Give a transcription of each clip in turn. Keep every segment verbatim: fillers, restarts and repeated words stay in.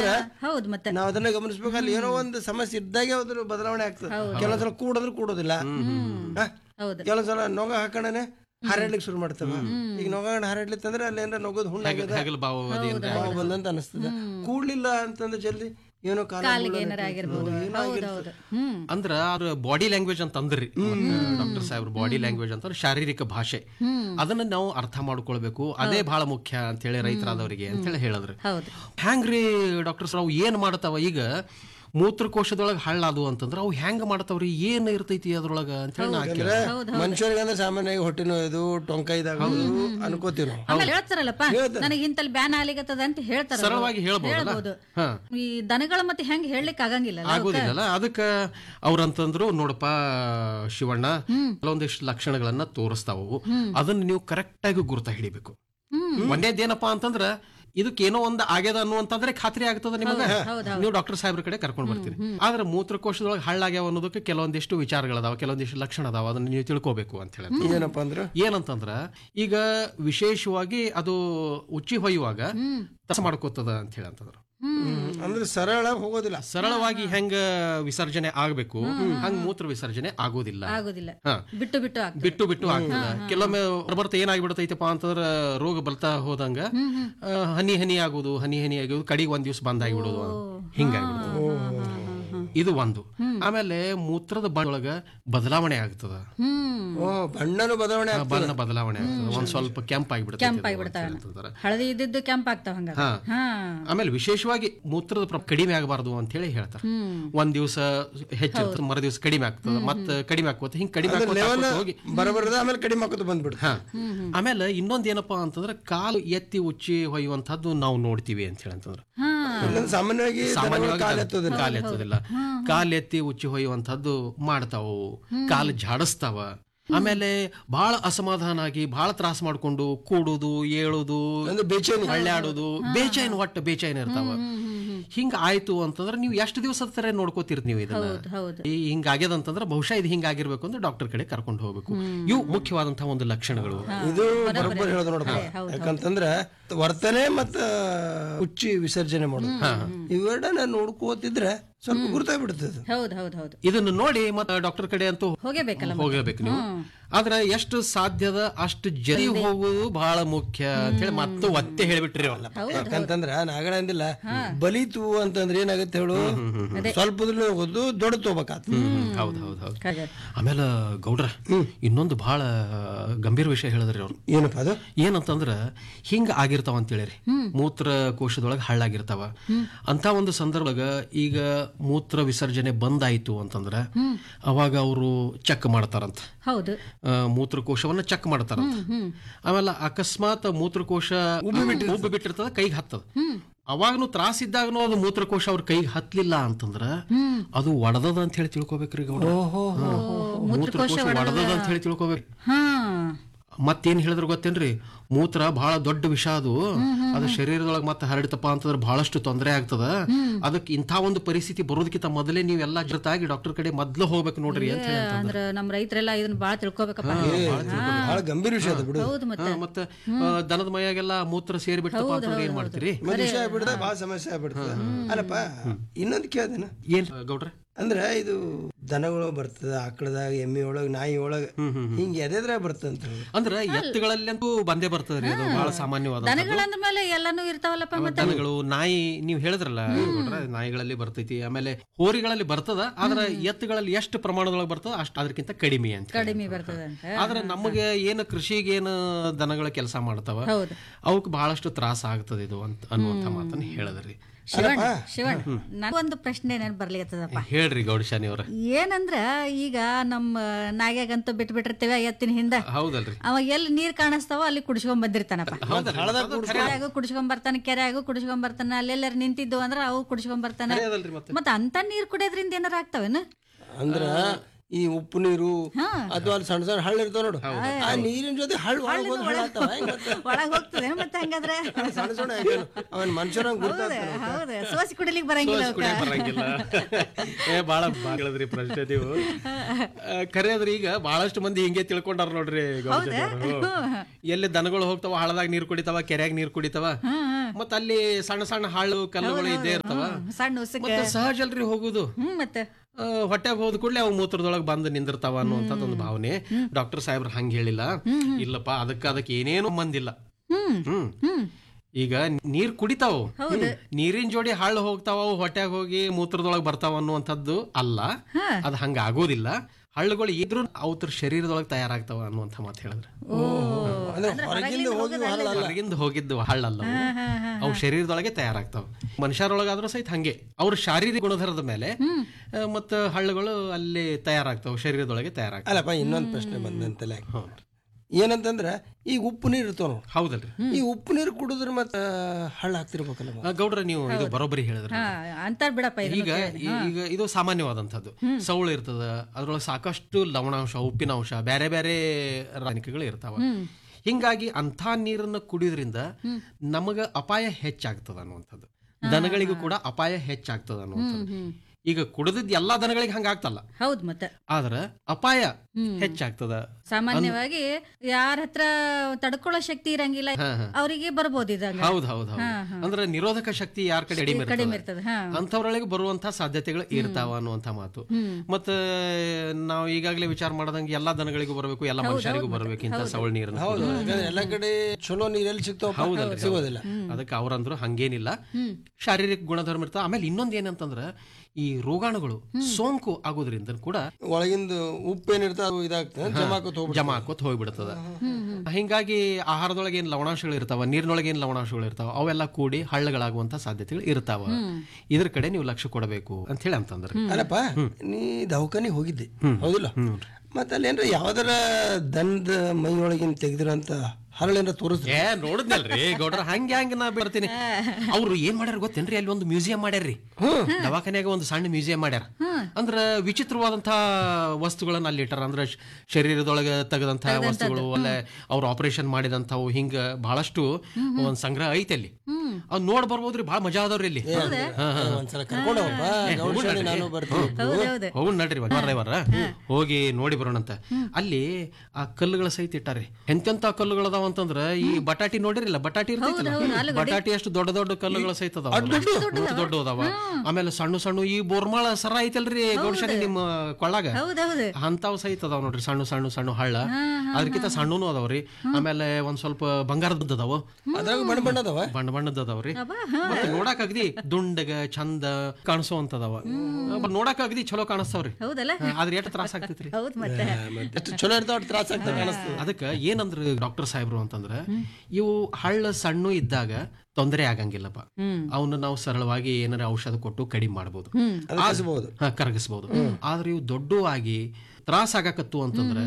ಅಂದ್ರೆ ಹೌದು ಮತ್ತೆ ನಾವ್ ಅದನ್ನ ಗಮನಿಸ್ಬೇಕು. ಅಲ್ಲಿ ಏನೋ ಒಂದು ಸಮಸ್ಯೆ ಇದ್ದಾಗೆ ಅದ್ರ ಬದಲಾವಣೆ ಆಗ್ತದೆ. ಕೆಲವೊಂದ್ಸಲ ಕೂಡೋದ್ರು ಕೂಡೋದಿಲ್ಲ, ಕೆಲವೊಂದ್ಸಲ ನೊಗ ಹಾಕಣನೆ ಹಾರಾಡ್ಲಿಕ್ಕೆ ಶುರು ಮಾಡ್ತೇವೆ. ಈಗ ನೊಗ ಹಾರಾಡ್ಲಿತ್ತಂದ್ರೆ ಅಲ್ಲಿ ಏನಾರ ನೊಗದ್ ಹುಣ್ಣಾಗ ಬಂದಂತ ಅನಿಸ್ತದೆ. ಕೂಡ್ಲಿಲ್ಲ ಅಂತಂದ್ರೆ ಜಲ್ದಿ ಏನೋ ಅಂದ್ರ ಅವ್ರ ಬಾಡಿ ಲ್ಯಾಂಗ್ವೇಜ್ ಅಂತ ಅಂದ್ರಿ ಡಾಕ್ಟರ್ ಸಾಹೇಬ್ರ. ಬಾಡಿ ಲ್ಯಾಂಗ್ವೇಜ್ ಅಂತ ಶಾರೀರಿಕ ಭಾಷೆ, ಅದನ್ನ ನಾವು ಅರ್ಥ ಮಾಡ್ಕೊಳ್ಬೇಕು. ಅದೇ ಬಹಳ ಮುಖ್ಯ ಅಂತ ಹೇಳಿ ರೈತರಾದವರಿಗೆ ಅಂತ ಹೇಳಿ ಹೇಳಿದ್ರಿ. ಹ್ಯಾಂಗ್ರಿ ಡಾಕ್ಟರ್ ಸಾಹೇಬ್ ಅವು ಏನ್ ಮಾಡ್ತಾವ? ಈಗ ಮೂತ್ರಕೋಶದೊಳಗ ಹಳ್ಳಾದು ಅಂತಂದ್ರ ಅವು ಹೆಂಗ ಮಾಡ್ತಾವ್ರಿ? ಏನ್ ಇರ್ತೈತಿ ಅದ್ರೊಳಗ ಅಂತ ಹೇಳಿ ಮನುಷ್ಯರಿಗೆ ಅಂದ್ರೆ ಸಾಮಾನ್ಯವಾಗಿ ಹೊಟ್ಟೆ ನೋಯ್ದು ಟೊಂಕ ಇದಾಗೋದು ಅನ್ಕೋತೀವಿ ನಾವು. ಹೇಳ್ತಾರಲ್ಲಪ್ಪ ನನಗೆ ಇಂತಲ್ಲಿ ಬ್ಯಾನ್ ಆಗ್ಲಿಕತ್ತದ ಅಂತ ಹೇಳ್ತಾರ, ಸರಳವಾಗಿ ಹೇಳ್ಬಹುದು. ಈ ದನಗಳ ಮತ್ತೆ ಹೆಂಗ್ ಹೇಳಲಿಕ್ಕೆ ಆಗಂಗಿಲ್ಲ, ಆಗೋದಿಲ್ಲಲ್ಲ. ಅದಕ್ಕ ಅವ್ರಂತಂದ್ರು, ನೋಡಪ್ಪ ಶಿವಣ್ಣ, ಕೆಲವೊಂದಿಷ್ಟು ಲಕ್ಷಣಗಳನ್ನ ತೋರಿಸ್ತಾವು, ಅದನ್ನ ನೀವು ಕರೆಕ್ಟ್ ಆಗಿ ಗುರುತ ಹಿಡಿಬೇಕು. ಒಂದೇದೇನಪ್ಪಾ ಅಂತಂದ್ರ ಇದಕ್ಕೇನೋ ಒಂದು ಆಗ್ಯದ ಅನ್ನುವಂತಂದ್ರೆ ಖಾತ್ರಿ ಆಗ್ತದ ನಿಮಗೆ, ನೀವು ಡಾಕ್ಟರ್ ಸಾಹೇಬ್ರ ಕಡೆ ಕರ್ಕೊಂಡ್ ಬರ್ತೀರಿ. ಆದ್ರೆ ಮೂತ್ರಕೋಶದೊಳಗೆ ಹಳ್ಳಾಗ್ಯಾವ ಅನ್ನೋದಕ್ಕೆ ಕೆಲವೊಂದಿಷ್ಟು ವಿಚಾರಗಳದಾವ, ಕೆಲವೊಂದಿಷ್ಟು ಲಕ್ಷಣ ಅದಾವ, ಅದನ್ನ ನೀವು ತಿಳ್ಕೋಬೇಕು ಅಂತ ಹೇಳಿ. ಏನಪ್ಪಾ ಅಂದ್ರೆ ಏನಂತಂದ್ರ ಈಗ ವಿಶೇಷವಾಗಿ ಅದು ಉಚ್ಚಿ ಹೊಯ್ಯುವಾಗ ತಸ ಮಾಡ್ಕೋತದ ಅಂತ ಹೇಳಿ ಅಂತಂದ್ರ ಅಂದ್ರೆ ಸರಳ ಹೋಗೋದಿಲ್ಲ. ಸರಳವಾಗಿ ಹೆಂಗ ವಿಸರ್ಜನೆ ಆಗ್ಬೇಕು ಹಂಗ ಮೂತ್ರ ವಿಸರ್ಜನೆ ಆಗೋದಿಲ್ಲ, ಬಿಟ್ಟು ಬಿಟ್ಟು ಬಿಟ್ಟು ಬಿಟ್ಟು ಆಗ್ತದ. ಕೆಲವೊಮ್ಮೆ ಬರ್ತಾ ಏನಾಗ್ಬಿಡ್ತೈತಪ್ಪ ಅಂತಂದ್ರ ರೋಗ ಬರ್ತಾ ಹೋದಂಗ ಹನಿ ಹನಿ ಆಗೋದು, ಹನಿ ಹನಿ ಆಗೋದು, ಕಡಿಗೆ ಒಂದ್ ದಿವ್ಸ ಬಂದ್ ಆಗಿಬಿಡೋದು, ಹಿಂಗಾಗ್ಬಿಡ್ತದ. ಇದು ಒಂದು. ಆಮೇಲೆ ಮೂತ್ರದ ಬಣ್ಣೊಳಗ ಬದಲಾವಣೆ ಆಗ್ತದ, ಬಣ್ಣನು ಬದಲಾವಣೆ ಬಣ್ಣ ಬದಲಾವಣೆ ಆಗ್ತದ. ಒಂದ್ ಸ್ವಲ್ಪ ಕೆಂಪ್ ಆಗಿಬಿಡ್ತದೆ, ಹಳದಿ ಇದ್ದಿದ್ದು ಕೆಂಪ್ ಆಗ್ತಾವ. ಆಮೇಲೆ ವಿಶೇಷವಾಗಿ ಮೂತ್ರದ ಕಡಿಮೆ ಆಗಬಾರ್ದು ಅಂತ ಹೇಳಿ ಹೇಳ್ತಾರೆ. ಒಂದ್ ದಿವಸ ಹೆಚ್ಚಿರ್ತದೆ, ಮರ ದಿವಸ ಕಡಿಮೆ ಆಗ್ತದ, ಮತ್ತ ಕಡಿಮೆ ಆಕೋತ ಹಿಂಗ್ ಕಡಿಮೆ ಹೋಗಿ ಬರಬಾರ್ದು, ಆಮೇಲೆ ಕಡಿಮೆ ಆಕೋತ ಬಂದ್ಬಿಡ್ತ. ಆಮೇಲೆ ಇನ್ನೊಂದ್ ಏನಪ್ಪಾ ಅಂತಂದ್ರೆ ಕಾಲು ಎತ್ತಿ ಉಚ್ಚಿ ಹೊಯ್ಯುವಂತದ್ದು ನಾವು ನೋಡ್ತೀವಿ ಅಂತ ಹೇಳಿ ಅಂತಂದ್ರೆ ಸಾಮಾನ್ಯವಾಗಿ ಸಾಮಾನ್ಯವಾಗಿ ಕಾಲು ಎತ್ತೋದಿಲ್ಲ, ಕಾಲು ಎತ್ತಿ ಉಚ್ಚಿ ಹೊಯ್ಯುವಂತದ್ದು ಮಾಡ್ತಾವು, ಕಾಲು ಜಾಡಿಸ್ತಾವ. ಆಮೇಲೆ ಬಹಳ ಅಸಮಾಧಾನ ಆಗಿ ಬಹಳ ತ್ರಾಸ ಮಾಡ್ಕೊಂಡು ಕೂಡುದು, ಏಳುದು, ಹಳ್ಳ್ಯಾಡುದು, ಬೇಚೈನ್ ಒಟ್ಟು ಬೇಚೈನ್ ಇರ್ತಾವ. ಹಿಂಗ ಆಯ್ತು ಅಂತಂದ್ರೆ ನೀವು ಎಷ್ಟು ದಿವಸ ತರ ನೋಡ್ಕೋತಿರ್ತೀವಿ ನೀವು ಇದನ್ನ. ಹಿಂಗ ಆಗ್ಯದ ಅಂತಂದ್ರೆ ಬಹುಶಃ ಇದು ಹಿಂಗ ಆಗಿರ್ಬೇಕು ಅಂದ್ರೆ ಡಾಕ್ಟರ್ ಕಡೆ ಕರ್ಕೊಂಡು ಹೋಗ್ಬೇಕು. ಇವು ಮುಖ್ಯವಾದಂತಹ ಒಂದು ಲಕ್ಷಣಗಳು. ಇದು ಬರೋಬ್ಬರಿ ಹೇಳೋದು ನೋಡಪ್ಪ. ಯಾಕಂತಂದ್ರೆ ವರ್ತನೆ ಮತ್ತ ಉಚ್ಚಿ ವಿಸರ್ಜನೆ ಮಾಡೋದು ಇವೆರಡನ್ನ ನೋಡ್ಕೋತಿದ್ರೆ ಸ್ವಲ್ಪ ಗುರುತಾಗ್ಬಿಡ್ತದೆ. ಇದನ್ನು ನೋಡಿ ಮತ್ತೆ ಡಾಕ್ಟರ್ ಕಡೆ ಅಂತೂ ಹೋಗಬೇಕಲ್ಲ, ಹೋಗಬೇಕು ನೀವು. ಆದ್ರೆ ಎಷ್ಟು ಸಾಧ್ಯದ ಅಷ್ಟು ಜರಿ ಹೋಗುದು ಬಹಳ ಮುಖ್ಯ ಅಂತ ಹೇಳಿ ಮತ್ತೆ ಒತ್ತೆ ಹೇಳ್ಬಿಟ್ರಿ ಅವಲ್ಲ. ಯಾಕಂತಂದ್ರ ನಾಗಡ ಅಂದಿಲ್ಲ ಬಲಿತು ಅಂತಂದ್ರೆ ಏನಾಗುತ್ತೆ ಹೇಳು, ಸ್ವಲ್ಪ ಹೋಗೋದು ದೊಡ್ಡ ತಗೋಬೇಕಾಗ್ತದೆ. ಹೌದ್ ಹೌದ್ ಹೌದು. ಆಮೇಲೆ ಗೌಡ್ರ ಇನ್ನೊಂದು ಬಹಳ ಗಂಭೀರ ವಿಷಯ ಹೇಳಿದ್ರಿ ಅವ್ರು. ಏನಪ್ಪ ಅದು? ಏನಂತಂದ್ರ ಹಿಂಗ ಆಗಿರ್ತಾವ ಅಂತ ಹೇಳಿರಿ, ಮೂತ್ರ ಕೋಶದೊಳಗ ಹಳ್ಳಾಗಿರ್ತಾವ ಅಂತ ಒಂದು ಸಂದರ್ಭದಾಗ ಈಗ ಮೂತ್ರ ವಿಸರ್ಜನೆ ಬಂದಾಯ್ತು ಅಂತಂದ್ರ ಅವಾಗ ಅವರು ಚೆಕ್ ಮಾಡ್ತಾರಂತ. ಹೌದು, ಮೂತ್ರಕೋಶವನ್ನ ಚೆಕ್ ಮಾಡ್ತಾರಂತ. ಆಮೇಲೆ ಅಕಸ್ಮಾತ್ ಮೂತ್ರಕೋಶ ಉಬ್ಬಿ ಬಿಟ್ಟಿರ್ತದ, ಕೈಗೆ ಹತ್ತದ. ಅವಾಗನು ತ್ರಾಸ ಇದ್ದಾಗನು ಅದು ಮೂತ್ರಕೋಶ ಅವ್ರ ಕೈಗೆ ಹತ್ಲಿಲ್ಲ ಅಂತಂದ್ರ ಅದು ಒಡದದ ಅಂತ ಹೇಳಿ ತಿಳ್ಕೊಬೇಕ್ರಿ ಗೌಡ. ಮೂತ್ರಕೋಶ ಒಡದದ ಅಂತ ಹೇಳಿ ತಿಳ್ಕೊಬೇಕು. ಮತ್ತೇನ್ ಹೇಳಿದ್ರು ಗೊತ್ತೇನ್ರಿ, ಮೂತ್ರ ಬಹಳ ದೊಡ್ಡ ವಿಷ ಅದು, ಅದು ಶರೀರದೊಳಗೆ ಮತ್ತೆ ಹರಡಿತಪ್ಪ ಅಂತಂದ್ರೆ ಬಹಳಷ್ಟು ತೊಂದರೆ ಆಗ್ತದ. ಅದಕ್ಕೆ ಇಂಥ ಒಂದು ಪರಿಸ್ಥಿತಿ ಬರೋದಕ್ಕಿಂತ ಮೊದಲೇ ನೀವೆಲ್ಲ ಜೊತೆಯಾಗಿ ಡಾಕ್ಟರ್ ಕಡೆ ಮೊದ್ಲು ಹೋಗ್ಬೇಕು ನೋಡ್ರಿ ಅಂತ ಹೇಳಿ. ನಮ್ ರೈತರೆಲ್ಲ ಇದನ್ನ ಬಹಳ ತಿಳ್ಕೊಬೇಕಪ್ಪ, ಬಹಳ ಗಂಭೀರ ವಿಷಯ ಅದು ಬಿಡು. ಮತ್ತೆ ದನದ ಮೈಯಾಗೆಲ್ಲ ಮೂತ್ರ ಸೇರಿ ಬಿಡ್ತಪ್ಪ ಅಂತಂದ್ರೆ ಏನ್ ಮಾಡ್ತೀರಿ? ಮನುಷ್ಯ ಬಿಡದ ಬಹಳ ಸಮಸ್ಯೆ ಆಗ್ಬಿಡ್ತದ. ಅಲ್ಲಪ್ಪ ಇನ್ನೊಂದು ಕೇಳ್ದೇನ ಏನ್ ಗೌಡ್ರ, ಅಂದ್ರ ಇದು ದನಗಳು ಬರ್ತದ, ಆಕಳದಾಗ, ಎಮ್ಮೆ ಒಳಗ, ನಾಯಿ ಒಳಗ, ಹಿಂಗ ಎದೆದ್ರಾಗ ಬರ್ತದ ಅಂತ ಅಂದ್ರ ಎತ್ತುಗಳಲ್ಲಂತೂ ಬಂದೇ ಬರ್ತದ್ರಿ. ಅದು ಬಹಳ ಸಾಮಾನ್ಯವಾದ ದನಗಳು, ನಾಯಿ ನೀವು ಹೇಳಿದ್ರಲ್ಲ ನಾಯಿಗಳಲ್ಲಿ ಬರ್ತೈತಿ, ಆಮೇಲೆ ಹೋರಿಗಳಲ್ಲಿ ಬರ್ತದ. ಆದ್ರೆ ಎತ್ತುಗಳಲ್ಲಿ ಎಷ್ಟು ಪ್ರಮಾಣದೊಳಗೆ ಬರ್ತದ ಅಷ್ಟು ಅದಕ್ಕಿಂತ ಕಡಿಮೆ ಅಂತ ಕಡಿಮೆ ಬರ್ತದ. ಆದ್ರೆ ನಮಗೆ ಏನು ಕೃಷಿಗೆ ಏನು ದನಗಳ ಕೆಲಸ ಮಾಡ್ತಾವ ಅವಕ್ ಬಹಳಷ್ಟು ತ್ರಾಸ ಆಗ್ತದ ಇದು ಅಂತ ಅನ್ನುವಂತ ಮಾತನ್ನ ಹೇಳಿದ್ರಿ. ಶಿವಣ್ಣ ಶಿವಣ್ಣ ನನಗೊಂದು ಪ್ರಶ್ನೆ ನೆನಪು ಬರ್ಲಿಕ್ಕತ್ತದಪ್ಪ. ಹೇಳ್ರಿ ಗೌಡಶಾನಿ ಅವ್ರ. ಏನಂದ್ರ ಈಗ ನಮ್ಮ ನಾಗ್ಯಾಗಂತೂ ಬಿಟ್ಟು ಬಿಟ್ಟಿರ್ತೇವೆ ಎತ್ತಿನ ಹಿಂದ. ಹೌದಲ್ರಿ. ಅವ ಎಲ್ಲಿ ನೀರ್ ಕಾಣಿಸ್ತಾವ ಅಲ್ಲಿ ಕುಡಿಸ್ಕೊಂಡ್ ಬಂದಿರ್ತಾನಪ್ಪ. ಕೆರೆಯಾಗು ಕುಡಿಸ್ಕೊಂಡ್ ಬರ್ತಾನೆ, ಕೆರೆಯಾಗು ಕುಡಿಸ್ಕೊಂಡ್ ಬರ್ತಾನ, ಅಲ್ಲೆಲ್ಲರ ನಿಂತಿದ್ದು ಅಂದ್ರ ಅವು ಕುಡಿಸ್ಕೊಂಡ್ ಬರ್ತಾನೆ. ಮತ್ತ ಅಂತ ನೀರ್ ಕುಡಿಯೋದ್ರಿಂದ ಏನಾರ ಆಗ್ತಾವೇನು? ಅಂದ್ರ ಈ ಉಪ್ಪು ನೀರು ಅಥವಾ ಅಲ್ಲಿ ಸಣ್ಣ ಸಣ್ಣ ಹಳ್ಳ ಇರ್ತಾವ ನೋಡು, ಆ ನೀರಿನ ಜೊತೆ ಹಳ್ಳ ಒಳಗ್ ಹೋಗ್ತದೆ. ಮತ್ತೆ ಹಂಗಾದ್ರೆ ಸಣ್ಣ ಸಣ್ಣ ಅವನ್ ಮನುಷ್ಯರಂಗ್ ಹೌದು, ಸೋಸಿ ಕುಡಿಲಿಕ್ಕೆ ಬರಂಗಿಲ್ಲ. ಏ ಬಾಳ ಹೇಳಿದ್ರಿ ಪ್ರಶ್ನೆ ನೀವು. ಖರೆ ಅದ್ರಿ ಈಗ ಬಹಳಷ್ಟು ಮಂದಿ ಹಿಂಗೆ ತಿಳ್ಕೊಂಡಾರ ನೋಡ್ರಿ. ಎಲ್ಲಿ ದನಗಳು ಹೋಗ್ತಾವ ಹಳ್ಳದಾಗ ನೀರ್ ಕುಡಿತಾವ, ಕೆರೆಯಾಗ ನೀರ್ ಕುಡಿತಾವ, ಮತ್ತ ಅಲ್ಲಿ ಸಣ್ಣ ಸಣ್ಣ ಹಾಳು ಕಲ್ಲುಗಳು ಇದ್ದೇ ಇರ್ತಾವ. ಸಣ್ಣ ಉಸಕ ಮತ್ತೆ ಸಹಜ ಅಲ್ರಿ ಹೋಗುದು. ಹ್ಮ್ ಮತ್ತೆ ಹೊಟ್ಟೆಗೆ ಹೋದ ಕೂಡಲೇ ಅವು ಮೂತ್ರದೊಳಗೆ ಬಂದು ನಿಂದಿರ್ತಾವ ಅನ್ನುವಂಥದ್ದು ಒಂದು ಭಾವನೆ. ಡಾಕ್ಟರ್ ಸಾಹೇಬ್ರು ಹಂಗ ಹೇಳಿಲ್ಲ. ಇಲ್ಲಪ್ಪ, ಅದಕ್ಕೆ ಅದಕ್ಕೆ ಏನೇನು ಮಂದಿಲ್ಲ. ಹ್ಮ್ ಈಗ ನೀರ್ ಕುಡಿತಾವ, ನೀರಿನ ಜೋಡಿ ಹಳ್ಳ ಹೋಗ್ತಾವ, ಹೊಟ್ಯಾಗ ಹೋಗಿ ಮೂತ್ರದೊಳಗೆ ಬರ್ತಾವ ಅನ್ನುವಂಥದ್ದು ಅಲ್ಲ. ಅದ್ ಹಂಗ ಆಗೋದಿಲ್ಲ. ಹಳ್ಳುಗಳು ಇದ್ರು ಅವ್ರ ಶರೀರದೊಳಗೆ ತಯಾರಾಗ್ತಾವ ಅನ್ನುವಂಥ ಮಾತು ಹೇಳಿದ್ರೆ. ಹೊರಗಿಂದ ಹೋಗಿದ್ದು ಹಳ್ಳಲ್ಲ, ಅವು ಶರೀರದೊಳಗೆ ತಯಾರಾಗ್ತಾವ. ಮನುಷ್ಯರೊಳಗಾದ್ರೂ ಸಹಿತ ಹಂಗೆ ಅವ್ರ ಶಾರೀರಿಕ ಗುಣಧರದ ಮೇಲೆ ಮತ್ತ ಹಳ್ಳುಗಳು ಅಲ್ಲಿ ತಯಾರಾಗ್ತಾವ, ಶರೀರದೊಳಗೆ ತಯಾರಾಗ್ತಾವ. ಅಲ್ಲಪ್ಪ, ಇನ್ನೊಂದು ಪ್ರಶ್ನೆ ಬಂದಂತಲ್ಲ, ಏನಂತಂದ್ರ ಈಗ ಉಪ್ಪು ನೀರು ಇರ್ತಾವ ನೋಡ್ರಿ. ಹೌದಲ್ರಿ, ಈ ಉಪ್ಪು ನೀರು ಕುಡಿದ್ರೆ ಮತ್ತ ಹಳ್ಳ ಆಗ್ತಿರ್ಬೇಕಲ್ಲ ಗೌಡ್ರ. ನೀವು ಇದು ಬರೋಬ್ಬರಿ ಹೇಳಿದ್ರಿ. ಅಂತಾರ ಬಿಡಪ್ಪ. ಈಗ ಈಗ ಇದು ಸಾಮಾನ್ಯವಾದಂಥದ್ದು. ಸೌಳು ಇರ್ತದ, ಅದ್ರೊಳಗೆ ಸಾಕಷ್ಟು ಲವಣಾಂಶ, ಉಪ್ಪಿನಾಂಶ, ಬೇರೆ ಬೇರೆ ರಾಸಾಯನಿಕಗಳು ಇರ್ತಾವ. ಹಿಂಗಾಗಿ ಅಂಥ ನೀರನ್ನು ಕುಡಿಯೋದ್ರಿಂದ ನಮಗ ಅಪಾಯ ಹೆಚ್ಚಾಗ್ತದ ಅನ್ನುವಂಥದ್ದು. ದನಗಳಿಗೂ ಕೂಡ ಅಪಾಯ ಹೆಚ್ಚಾಗ್ತದ ಅನ್ನುವಂಥದ್ದು. ಈಗ ಕುಡಿದಿದ್ ಎಲ್ಲಾ ದನಗಳಿಗೆ ಹಂಗಾಗ್ತಲ್ಲ. ಹೌದ್, ಮತ್ತೆ ಆದ್ರ ಅಪಾಯ ಹೆಚ್ಚಾಗ್ತದ. ಸಾಮಾನ್ಯವಾಗಿ ಯಾರ ಹತ್ರ ತಡ್ಕೊಳ್ಳೋ ಶಕ್ತಿ ಇರಂಗಿಲ್ಲ ಅವರಿಗೆ ಬರ್ಬೋದು ಇದಂಗ. ಹೌದ್ ಹೌದ್ ಹೌದು. ಅಂದ್ರೆ ನಿರೋಧಕ ಶಕ್ತಿ ಯಾರ ಕಡೆ ಕಡಿಮೆ ಇರ್ತದೆ ಅಂತವ್ರೊಳಗೆ ಬರುವಂತಹ ಸಾಧ್ಯತೆಗಳು ಇರ್ತಾವ ಅನ್ನುವಂತ ಮಾತು. ಮತ್ತ ನಾವು ಈಗಾಗಲೇ ವಿಚಾರ ಮಾಡದಂಗೆ ಎಲ್ಲಾ ದನಗಳಿಗೂ ಬರಬೇಕು, ಎಲ್ಲಾ ಮನುಷ್ಯರಿಗೂ ಬರ್ಬೇಕು ಇಂತ ಸವಳ ನೀರನ್ನ. ಎಲ್ಲಾ ಕಡೆ ಚಲೋ ನೀರಲ್ಲಿ ಸಿಗ್ತಾವ, ಸಿಗೋದಿಲ್ಲ. ಅದಕ್ಕೆ ಅವ್ರಂದ್ರು ಹಂಗೇನಿಲ್ಲ, ಶಾರೀರಿಕ ಗುಣಧರ್ಮ ಇರ್ತಾವ. ಆಮೇಲೆ ಇನ್ನೊಂದ್ ಏನಂತಂದ್ರ ಈ ರೋಗಾಣುಗಳು ಸೋಂಕು ಆಗೋದ್ರಿಂದ ಕೂಡ ಒಳಗಿಂದ ಉಪ್ಪೇನಿರ್ತಾವ ಜಮಾ ಆಕೋತ್ ಹೋಗ್ಬಿಡ್ತದ. ಹಿಂಗಾಗಿ ಆಹಾರದೊಳಗೆ ಏನ್ ಲವಣಾಂಶಗಳು ಇರ್ತಾವ, ನೀರಿನೊಳಗೆ ಏನ್ ಲವಣಾಂಶಗಳು ಇರ್ತಾವ, ಅವೆಲ್ಲ ಕೂಡಿ ಹಳ್ಳಗಳಾಗುವಂತ ಸಾಧ್ಯತೆಗಳು ಇರ್ತಾವ. ಇದ್ರ ಕಡೆ ನೀವು ಲಕ್ಷ್ಯ ಕೊಡಬೇಕು ಅಂತ ಹೇಳಿ ಅಂತಂದ್ರೆ. ಅಲ್ಲಪ್ಪ, ನೀ ದವಾಖಾನಿಗೆ ಹೋಗಿದ್ದೆ ಹೌದಿಲ್ಲ? ಮತ್ತ ಅಲ್ಲೇನ್ರ ಯಾವ್ದಾರ ದನದ ಮೈಯೊಳಗಿನ ತೆಗೆದಿರಂತ ಹರಳೇನ್ರ ತೋರಿಸ್ ಏ ನೋಡಿದ್ನಲ್ರಿ ಗೌಡ್ರ. ಹಂಗೆ ಹಂಗೆ ನಾ ಬರ್ತೀನಿ. ಅವ್ರು ಏನ್ ಮಾಡ್ಯಾರ ಗೊತ್ತೇನ್ರಿ? ಅಲ್ಲಿ ಒಂದು ಮ್ಯೂಸಿಯಂ ಮಾಡ್ಯಾರ್ರಿ, ದವಾಖಾನ್ಯಾಗ ಒಂದು ಸಣ್ಣ ಮ್ಯೂಸಿಯಂ ಮಾಡ್ಯಾರ. ಅಂದ್ರ ವಿಚಿತ್ರವಾದಂತಹ ವಸ್ತುಗಳನ್ನ ಅಲ್ಲಿ ಇಟ್ಟಾರ. ಅಂದ್ರ ಶರೀರದೊಳಗೆ ತೆಗೆದಂತಹ ವಸ್ತುಗಳು, ಅಲ್ಲೇ ಅವ್ರು ಆಪರೇಷನ್ ಮಾಡಿದಂಥವು, ಹಿಂಗ ಬಹಳಷ್ಟು ಒಂದ್ ಸಂಗ್ರಹ ಐತಿ ಅಲ್ಲಿ. ಅವ್ ನೋಡ್ ಬರ್ಬೋದ್ರಿ, ಬಾಳ ಮಜಾ ಅದಾವ್ರಿ ಇಲ್ಲಿ. ಹೋಗ್ ನಡ್ರಿ ವಾರ ಹೋಗಿ ನೋಡಿ ಬರೋಣಂತ. ಅಲ್ಲಿ ಆ ಕಲ್ಲುಗಳ ಸಹಿತ ಇಟ್ಟಾರಿ. ಎಂತೆಂತ ಕಲ್ಲುಗಳದಾವ ಅಂತಂದ್ರ, ಈ ಬಟಾಟಿ ನೋಡಿರಿಲ್ಲ, ಬಟಾಟಿ ಇರ್ತೈತಿಲ್ಲ, ಬಟಾಟಿ ಅಷ್ಟು ದೊಡ್ಡ ದೊಡ್ಡ ಕಲ್ಲುಗಳ ಸಹಿತ ಅದಾವ, ದೊಡ್ಡ ಅದಾವ. ಆಮೇಲೆ ಸಣ್ಣ ಸಣ್ಣ ಈ ಬೋರ್ಮಾಳ ಸರ ಐತಲ್ರಿ ಗೌಡ್ಶಾನಿ ನಿಮ್ಮ ಕೊಳ್ಳಾಗ, ಅಂತಾವ್ ಸಹಿತ ಅದಾವ ನೋಡ್ರಿ. ಸಣ್ಣ ಸಣ್ಣ ಸಣ್ಣ ಹಳ್ಳ, ಅದಕ್ಕಿಂತ ಸಣ್ಣನು ಅದಾವ್ರಿ. ಆಮೇಲೆ ಒಂದ್ ಸ್ವಲ್ಪ ಬಂಗಾರದ ಅದಾವ, ಬಣ್ಣ ಬಣ್ಣ ಅದಾವ, ಬಣ್ಣ ಬಣ್ಣದ ಅದಾವ್ರಿ. ಮತ್ತೆ ನೋಡಾಕ ಅಗದಿ ದುಂಡಗ ಚಂದ ಕಾಣಿಸೋಂತದವ, ನೋಡಾಕ ಅಗದಿ ಚಲೋ ಕಾಣಿಸ್ತಾವ್ರಿ. ಆದ್ರೆ ಎಷ್ಟು ತ್ರಾಸ ಆಗ್ತೈತ್ರಿ, ಚಲೋ ಇರ್ತಾವ, ತ್ರಾಸ ಆಗ್ತಾವ ಕಾಣಿಸ್ತದ. ಅದಕ್ಕ ಏನಂದ್ರ ಡಾಕ್ಟರ್ ಸಾಹೇಬ್ರು ಅಂತಂದ್ರ, ಇವು ಹಳ್ಳ ಸಣ್ಣ ಇದ್ದಾಗ ತೊಂದರೆ ಆಗಂಗಿಲ್ಲಪ್ಪ. ಅವನ್ನ ನಾವು ಸರಳವಾಗಿ ಏನಾರ ಔಷಧ ಕೊಟ್ಟು ಕಡಿಮೆ ಮಾಡಬಹುದು, ಕರಗಿಸಬಹುದು. ಆದ್ರೆ ಇವು ದೊಡ್ಡ ಆಗಿ ತ್ರಾಸ ಆಗಾಕತ್ತು ಅಂತಂದ್ರೆ,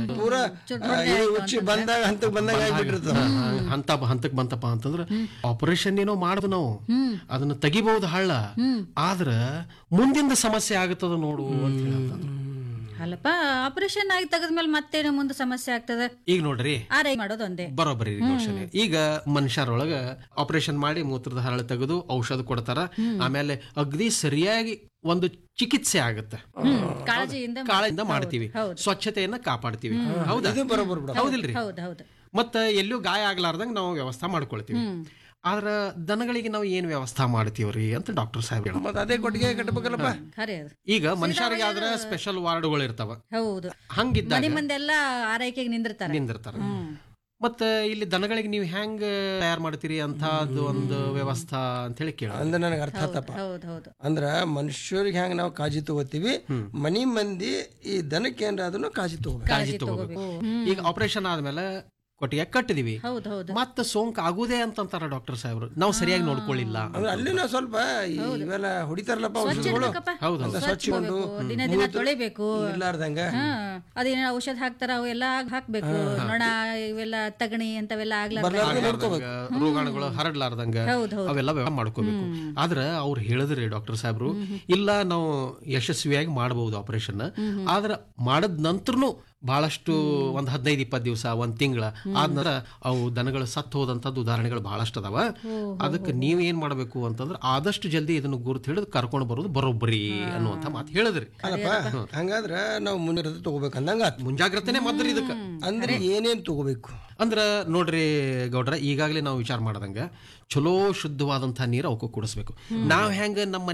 ಹಂತ ಹಂತಕ್ ಬಂತಪ್ಪ ಅಂತಂದ್ರ ಆಪರೇಷನ್ ಏನೋ ಮಾಡುದು ನಾವು, ಅದನ್ನ ತೆಗಿಬಹುದು ಹಳ್ಳ. ಆದ್ರ ಮುಂದಿನ ಸಮಸ್ಯೆ ಆಗತ್ತದ ನೋಡು ಅಂತ ಹೇಳಿ. ಅಲ್ಲಪ್ಪ, ಆಪರೇಷನ್ ಆಗಿ ತೆಗದ್ಮೇಲೆ ಮತ್ತೇನೋ ಮುಂದೆ ಸಮಸ್ಯೆ ಆಗ್ತದ. ಈಗ ನೋಡ್ರಿ, ಆರೈ ಮಾಡೋದು ಒಂದೇ ಬರೋಬ್ಬರಿ. ಈಗ ಮನುಷ್ಯರೊಳಗ ಆಪರೇಷನ್ ಮಾಡಿ ಮೂತ್ರದ ಹರಳು ತೆಗೆದು ಔಷಧ ಕೊಡ್ತಾರ. ಆಮೇಲೆ ಅಗ್ದಿ ಸರಿಯಾಗಿ ಒಂದು ಚಿಕಿತ್ಸೆ ಆಗುತ್ತೆ, ಕಾಳಜಿಯಿಂದ ಕಾಳಜಿಯಿಂದ ಮಾಡ್ತೀವಿ, ಸ್ವಚ್ಛತೆಯನ್ನ ಕಾಪಾಡ್ತೀವಿ. ಹೌದಾ? ಹೌದಿಲ್ರಿ? ಮತ್ತ ಎಲ್ಲೂ ಗಾಯ ಆಗ್ಲಾರ್ದಂಗ ನಾವು ವ್ಯವಸ್ಥೆ ಮಾಡ್ಕೊಳ್ತೀವಿ. ಆದ್ರ ದನಗಳಿಗೆ ನಾವು ಏನ್ ವ್ಯವಸ್ಥೆ ಮಾಡ್ತೀವ್ರಿ ಅಂತ ಡಾಕ್ಟರ್ ಸಾಹೇಬ್ ಹೇಳ. ಅದೇ ಕೊಟ್ಟಿಗೆ ಕಟ್ಟಬೇಕಲ್ಲಪ್ಪ. ಈಗ ಮನುಷ್ಯರಿಗೆ ಆದ್ರ ಸ್ಪೆಷಲ್ ವಾರ್ಡ್ಗಳು ಇರ್ತಾವ. ಹೌದು, ಹಂಗಿದ್ದಾಗ ಮಂದೆಲ್ಲ ಆರೈಕೆಗೆ ನಿಂದಿರ್ತಾರ ನಿಂದಿರ್ತಾರ ಮತ್ತ ಇಲ್ಲಿ ದನಗಳಿಗೆ ನೀವು ಹೆಂಗ್ ತಯಾರು ಮಾಡ್ತೀರಿ ಅಂತದ್ದು ಒಂದು ವ್ಯವಸ್ಥಾ ಅಂತ ಹೇಳಿ ಕೇಳ. ಅಂದ್ರೆ ನನಗೆ ಅರ್ಥ ಆತಪ್ಪ. ಅಂದ್ರ ಮನುಷ್ಯರಿಗೆ ಹೆಂಗ್ ನಾವು ಕಾಳಜಿ ತಗೋತೀವಿ, ಮನಿ ಮಂದಿ ಈ ದನಕ್ಕೆ ಏನ್ರ ಅದನ್ನು ಕಾಳಜಿ ತಗೋಬೇಕು. ಕಾಳಜಿ ತಗೋಬೇಕು. ಈಗ ಆಪರೇಷನ್ ಆದ್ಮೇಲೆ ಕೊಟ್ಟಿಗೆ ಕಟ್ಟಿದೀವಿ, ಮತ್ತ ಸೋಂಕು ಆಗುದೇ ಅಂತಂತಾರ ಡಾಕ್ಟರ್ ಸಾಹೇಬ್ರು. ನಾವು ಸರಿಯಾಗಿ ನೋಡ್ಕೊಳ್ಳಿಲ್ಲ. ಅಲ್ಲಿ ನಾವು ಸ್ವಲ್ಪ ಇವೆಲ್ಲ ಹೊಡಿತಾರಲ್ಲಪ್ಪ ಔಷಧಗಳು, ಸ್ವಚ್ಛಗೊಂಡು ದಿನ ದಿನ ತೊಳಿಬೇಕು, ಇರ್ಲಾರ್ದಂಗ ಅದೇನ ಔಷಧ ಹಾಕ್ತಾರ ಅವೆಲ್ಲ ಹಾಕ್ಬೇಕು. ನೋಡ ಇವೆಲ್ಲ ತಗಣಿ ಅಂತವೆಲ್ಲ ಆಗ್ಲಾರ್ದಂಗ, ರೋಗಾಣುಗಳು ಹರಡ್ಲಾರ್ದಂಗ ಅವೆಲ್ಲ ವ್ಯವಹಾರ ಮಾಡ್ಕೋಬೇಕು. ಆದ್ರ ಅವ್ರು ಹೇಳಿದ್ರಿ ಡಾಕ್ಟರ್ ಸಾಹೇಬ್ರು, ಇಲ್ಲ ನಾವು ಯಶಸ್ವಿಯಾಗಿ ಮಾಡಬಹುದು ಆಪರೇಷನ್, ಆದ್ರ ಮಾಡದ್ ನಂತರನು ಬಹಳಷ್ಟು ಒಂದ್ ಹದಿನೈದು ಇಪ್ಪತ್ತು ದಿವಸ ಒಂದ್ ತಿಂಗಳ ಆದ್ನಂತರ ಅವು ದನಗಳು ಸತ್ತು ಹೋದಂತದ್ದು ಉದಾಹರಣೆಗಳು ಬಹಳಷ್ಟು ಅದಾವ. ಅದಕ್ಕೆ ನೀವ್ ಏನ್ ಮಾಡ್ಬೇಕು ಅಂತಂದ್ರೆ ಆದಷ್ಟು ಜಲ್ದಿ ಇದನ್ನು ಗುರುತು ಹಿಡಿದು ಕರ್ಕೊಂಡು ಬರೋದು ಬರೋಬ್ಬರಿ ಅನ್ನುವಂತ ಮಾತು ಹೇಳಿದ್ರಿ. ಅಲ್ಲಪ್ಪ ಹಂಗಾದ್ರ ನಾವು ಮುಂಜಾಗ್ರತೆ ತಗೋಬೇಕಂದಂಗ ಮುಂಜಾಗ್ರತೆನೆ ಮದ್ರಿ ಇದಕ್ಕ. ಅಂದ್ರೆ ಏನೇನ್ ತಗೋಬೇಕು ಅಂದ್ರ ನೋಡ್ರಿ ಗೌಡ್ರ, ಈಗಾಗಲೇ ನಾವು ವಿಚಾರ ಮಾಡದಂಗ ಚಲೋ ಶುದ್ಧವಾದಂತಹ ನೀರು ಅವಕ್ಕೆ ಕುಡಿಸ್ಬೇಕು. ನಾವ್ ಹೆಂಗ ನಮ್ಮ